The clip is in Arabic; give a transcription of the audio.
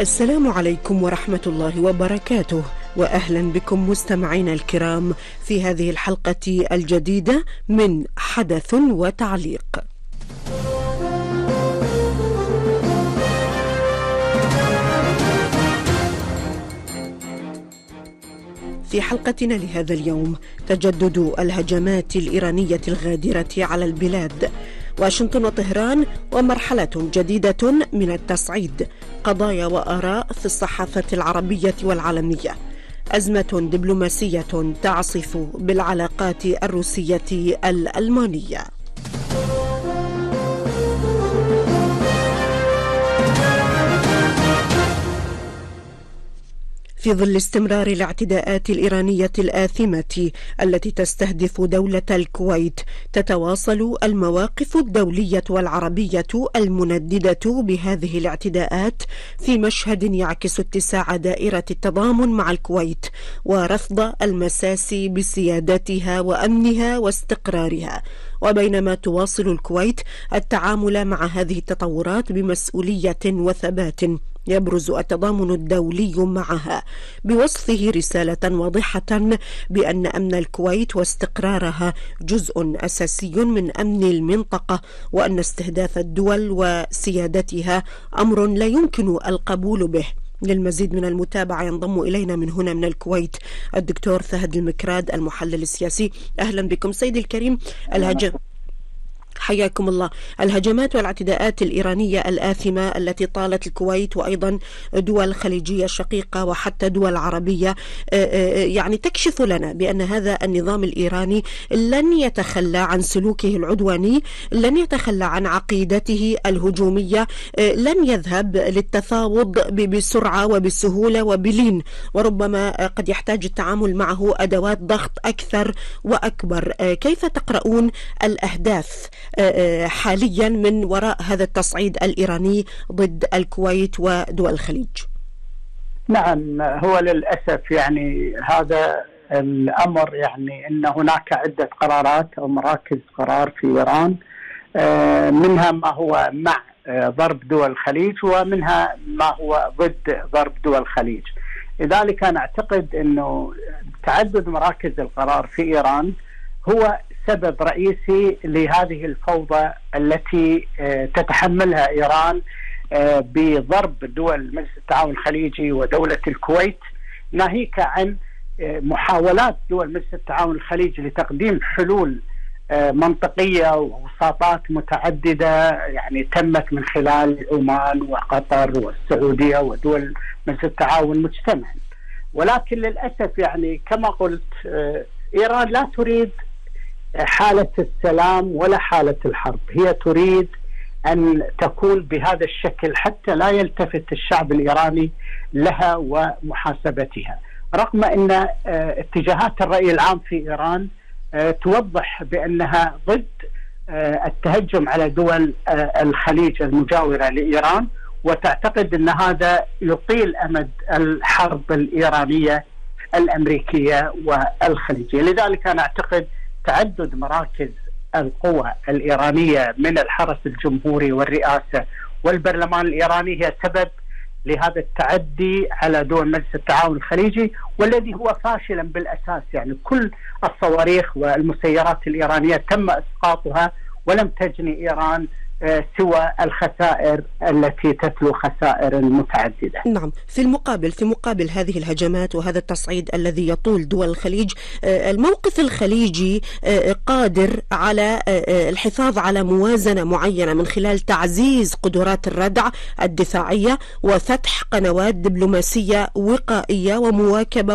السلام عليكم ورحمة الله وبركاته، وأهلا بكم مستمعينا الكرام في هذه الحلقة الجديدة من حدث وتعليق. في حلقتنا لهذا اليوم تجدد الهجمات الإيرانية الغادرة على البلاد، واشنطن وطهران ومرحلة جديدة من التصعيد، قضايا وآراء في الصحافة العربية والعالمية، أزمة دبلوماسية تعصف بالعلاقات الروسية الألمانية. في ظل استمرار الاعتداءات الإيرانية الآثمة التي تستهدف دولة الكويت، تتواصل المواقف الدولية والعربية المنددة بهذه الاعتداءات في مشهد يعكس اتساع دائرة التضامن مع الكويت ورفض المساس بسيادتها وأمنها واستقرارها. وبينما تواصل الكويت التعامل مع هذه التطورات بمسؤولية وثبات، يبرز التضامن الدولي معها بوصفه رسالة واضحة بأن أمن الكويت واستقرارها جزء أساسي من أمن المنطقة، وأن استهداف الدول وسيادتها أمر لا يمكن القبول به. للمزيد من المتابعة ينضم إلينا من هنا من الكويت الدكتور فهد المكراد المحلل السياسي. أهلا بكم سيدي الكريم. حياكم الله. الهجمات والاعتداءات الإيرانية الآثمة التي طالت الكويت وأيضا دول خليجية شقيقة وحتى دول عربية يعني تكشف لنا بأن هذا النظام الإيراني لن يتخلى عن سلوكه العدواني، لن يتخلى عن عقيدته الهجومية، لن يذهب للتفاوض بسرعة وبسهولة وبلين، وربما قد يحتاج التعامل معه أدوات ضغط أكثر وأكبر. كيف تقرؤون الأهداف حاليا من وراء هذا التصعيد الإيراني ضد الكويت ودول الخليج؟ نعم، هو للأسف يعني هذا الأمر، يعني أن هناك عدة قرارات أو مراكز قرار في إيران، منها ما هو مع ضرب دول الخليج ومنها ما هو ضد ضرب دول الخليج. لذلك أنا أعتقد أنه تعدد مراكز القرار في إيران هو سبب رئيسي لهذه الفوضى التي تتحملها إيران بضرب دول مجلس التعاون الخليجي ودولة الكويت، ناهيك عن محاولات دول مجلس التعاون الخليجي لتقديم حلول منطقية ووساطات متعددة يعني تمت من خلال عمان وقطر والسعودية ودول مجلس التعاون مجتمعا. ولكن للأسف يعني كما قلت إيران لا تريد حالة السلام ولا حالة الحرب، هي تريد أن تكون بهذا الشكل حتى لا يلتفت الشعب الإيراني لها ومحاسبتها، رغم أن اتجاهات الرأي العام في إيران توضح بأنها ضد التهجم على دول الخليج المجاورة لإيران، وتعتقد أن هذا يطيل أمد الحرب الإيرانية الأمريكية والخليجية. لذلك أنا أعتقد تعدد مراكز القوى الإيرانية من الحرس الجمهوري والرئاسة والبرلمان الإيراني هي سبب لهذا التعدي على دول مجلس التعاون الخليجي، والذي هو فاشلا بالأساس. يعني كل الصواريخ والمسيرات الإيرانية تم إسقاطها ولم تجني إيران سوى الخسائر التي تتلو خسائر متعددة. نعم، في مقابل هذه الهجمات وهذا التصعيد الذي يطول دول الخليج، الموقف الخليجي قادر على الحفاظ على موازنة معينة من خلال تعزيز قدرات الردع الدفاعية وفتح قنوات دبلوماسية وقائية ومواكبة